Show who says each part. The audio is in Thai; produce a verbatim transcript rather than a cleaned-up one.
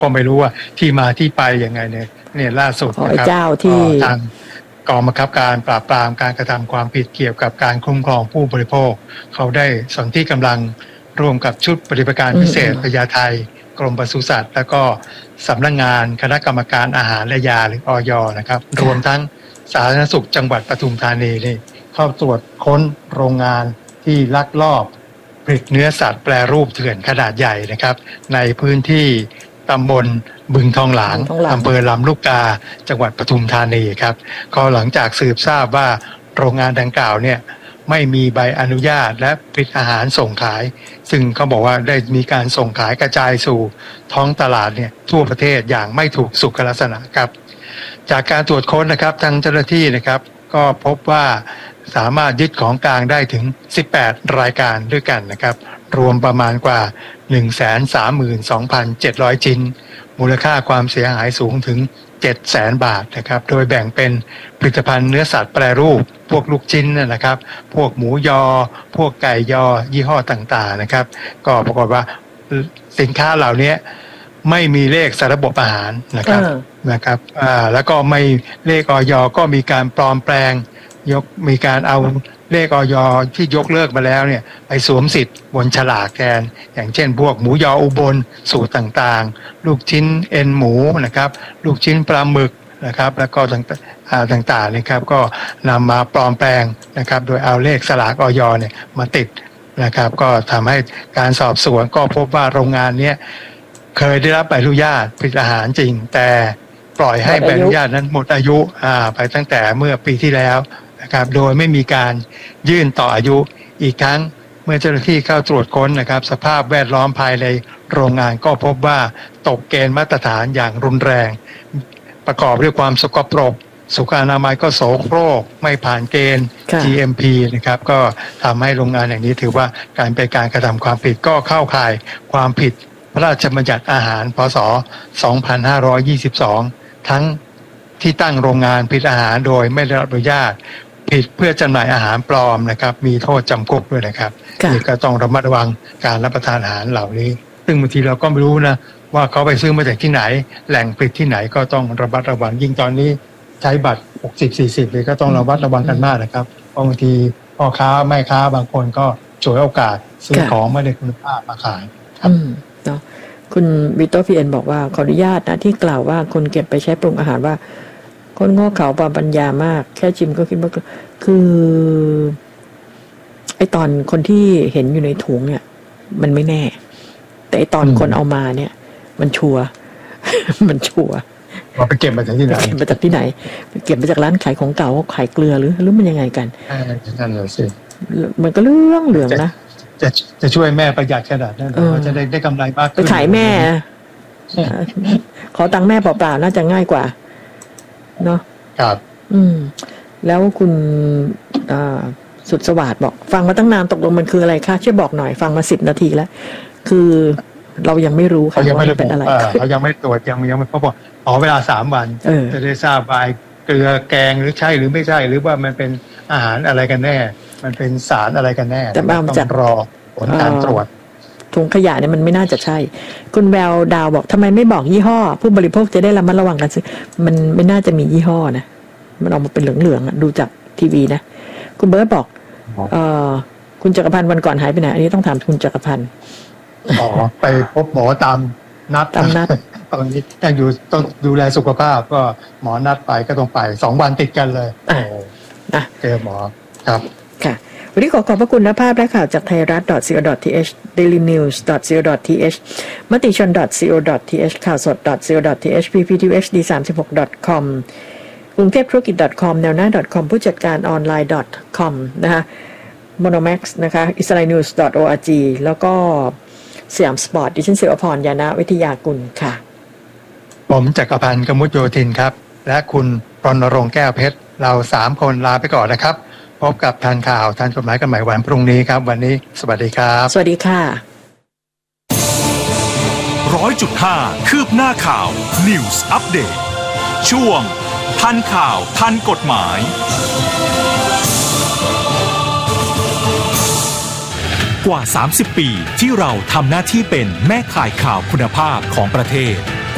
Speaker 1: ก็ไม่รู้ว่าที่มาที่ไปยังไงเนี่ยเนี่ยล่าสุดนะครับ
Speaker 2: เจ้าที่
Speaker 1: ทางกองบังคับการปราบปรามการกระทำความผิดเกี่ยวกับการคุ้มครองผู้บริโภคเขาได้สนที่กำลังร่วมกับชุดปฏิบัติการพิเศษพญาไทกรมปศุสัตว์แล้วก็สำนักงานคณะกรรมการอาหารและยาหรืออย.นะครับรวมทั้งสาธารณสุขจังหวัดปทุมธานีนี่เข้าตรวจค้นโรงงานที่ลักลอบผลิตเนื้อสัตว์แปรรูปเถื่อนขนาดใหญ่นะครับในพื้นที่ตำบลบึงทองหลางอำเภอลำลูกกาจังหวัดปทุมธานีครับก็หลังจากสืบทราบว่าโรงงานดังกล่าวเนี่ยไม่มีใบอนุญาตและผลิตอาหารส่งขายซึ่งเขาบอกว่าได้มีการส่งขายกระจายสู่ท้องตลาดเนี่ยทั่วประเทศอย่างไม่ถูกสุขลักษณะครับจากการตรวจค้นนะครับทางเจ้าหน้าที่นะครับก็พบว่าสามารถยึดของกลางได้ถึงสิบแปดรายการด้วยกันนะครับรวมประมาณกว่า หนึ่งแสนสามหมื่นสองพันเจ็ดร้อย ชิ้นมูลค่าความเสียหายสูงถึง เจ็ดแสน บาทนะครับโดยแบ่งเป็นผลิตภัณฑ์เนื้อสัตว์แปรรูปพวกลูกชิ้นนะครับพวกหมูยอพวกไก่ยอยี่ห้อต่างๆนะครับก็ปรากฏว่าสินค้าเหล่านี้ไม่มีเลขสารระบบอาหารนะครับนะครับอ่าแล้วก็ไม่เลขอย.ก็มีการปลอมแปลงยกมีการเอาเลขอย.ที่ยกเลิกมาแล้วเนี่ยไปสวมสิทธิ์บนฉลากแทนอย่างเช่นพวกหมูยออุบลสูตรต่างๆลูกชิ้นเอ็นหมูนะครับลูกชิ้นปลาหมึกนะครับแล้วก็ต่างๆนะครับก็นำมาปลอมแปลงนะครับโดยเอาเลขสลากอย.เนี่ยมาติดนะครับก็ทำให้การสอบสวนก็พบว่าโรงงานนี้เคยได้รับใบอนุญาตผลิตอาหารจริงแต่ปล่อยให้ใบอนุญาตนั้นหมดอายุอ่าไปตั้งแต่เมื่อปีที่แล้วนะครับโดยไม่มีการยื่นต่ออายุอีกครั้งเมื่อเจ้าหน้าที่เข้าตรวจค้นนะครับสภาพแวดล้อมภายในโรงงานก็พบว่าตกเกณฑ์มาตรฐานอย่างรุนแรงประกอบด้วยความสกปรกสุขอนามัยก็โสโครกไม่ผ่านเกณฑ์ จี เอ็ม พี นะครับก็ทำให้โรงงานอย่างนี้ถือว่าการเป็นการกระทำความผิดก็เข้าข่ายความผิดพระราชบัญญัติอาหารพ.ศ. สองพันห้าร้อยยี่สิบสองทั้งที่ตั้งโรงงานผลิตอาหารโดยไม่ได้รับอนุญาตผิดเพื่อจำหน่ายอาหารปลอมนะครับมีโทษจำคุกด้วยนะครับนี่ก็ต้องระมัดระวังการรับประทานอาหารเหล่านี้ซึ่งบางทีเราก็ไม่รู้นะว่าเขาไปซื้อมาจากที่ไหนแหล่งผลิตที่ไหนก็ต้องระมัดระวังยิ่งตอนนี้ใช้บัตรหกสิบ สี่สิบเลยก็ต้องระมัดระวังกันมากนะครับบางทีพ่อค้าแม่ค้าบางคนก็ฉวยโอกาสซื้อของไม่ได้คุณภาพมาขายครับ
Speaker 2: เนาะคุณวิโตพีเอ็นบอกว่าขออนุญาตนะที่กล่าวว่าคนเก็บไปใช้ปรุงอาหารว่าคนโง่เขลาปราปัญญามากแค่ชิมก็คิดว่าคือไอตอนคนที่เห็นอยู่ในถุงเนี่ยมันไม่แน่แต่ไอตอนคนเอามาเนี่ยมันชัวร์มันชัวร์
Speaker 1: ว่าไปเก็บมาจากที่ไหน
Speaker 2: เก็บมาจากที่ไหนเก็บมาจากร้านขายของเก่าขายเกลือหรือหรือมันยังไงกัน
Speaker 1: นั่นแหละสิ
Speaker 2: มันก็เรื่องเหลืองนะ
Speaker 1: จะจะช่วยแม่ประหยัดขนาดนั้นว่าจะได้ได้กำไรมากขึ้น
Speaker 2: ไปขายแม่ขอตังค์แม่เปล่าๆน่าจะง่ายกว่าเนาะ
Speaker 1: ครับ
Speaker 2: อืมแล้วคุณสุดสวัสดิ์บอกฟังมาตั้งนานตกลงมันคืออะไรคะช่วยบอกหน่อยฟังมาสิบนาทีแล้วคือเรายังไม่รู้ค่ะว่าเป็นอะไร
Speaker 1: เขายังไม่ตรวจยังยังไม่เขาบอกขอเวลาสามวันจะได้ทราบว่าเกลือแกงหรือใช่หรือไม่ใช่หรือว่ามันเป็นอาหารอะไรกันแน่มันเป็นสารอะไรกันแน่
Speaker 2: แต่ต้องจัด
Speaker 1: รอผลการตรวจ
Speaker 2: ถุงขยะเนี่ยมันไม่น่าจะใช่คุณแววดาวบอกทำไมไม่บอกยี่ห้อผู้บริโภคจะได้ระมัดระวังกันซื้อมันไม่น่าจะมียี่ห้อนะมันออกมาเป็นเหลืองๆดูจากทีวีนะคุณเบิร์ตบอกเอ่อคุณจักรพันธ์วันก่อนหายไปไหนอันนี้ต้องถามคุณจักรพันธ์
Speaker 1: อ๋อไปพบหมอตามนัด
Speaker 2: ตามนัด
Speaker 1: ตอนนี้ยังอยู่ต้องดูแลสุขภาพก็หมอนัดไปก็ต้องไปสองวันติดกันเลยโอ้
Speaker 2: นะ
Speaker 1: เจอหมอครับ
Speaker 2: ค่ะวันนี้ขอขอบพระคุณนะภาพและข่าวจากไทยรัฐ .co.th dailynews .co.th มติชน .co.th ข่าวสด .co.th พี พี ที วี เอช ดี สามสิบหก .com กรุงเทพธุรกิจ .com แนวหน้า .com ผู้จัดการออนไลน์ .com นะคะ Monomax นะคะ israelnews .org แล้วก็สยามสปอร์ตดิฉันศิวพรยานะวิทยากุลค่ะ
Speaker 1: ผมจักรพันธ์กมุจโยธินครับและคุณรณรงค์แก้วเพชรเราสามคนลาไปก่อนนะครับพบกับทันข่าวทันกฎหมายกันใหม่วันพรุ่งนี้ครับวันนี้สวัสดีครับ
Speaker 2: สวัสดีค่ะ
Speaker 3: ร้อยจุดห้าคืบหน้าข่าว News Update ช่วงทันข่าวทันกฎหมายกว่าสามสิบปีที่เราทำหน้าที่เป็นแม่ข่ายข่าวคุณภาพของประเทศ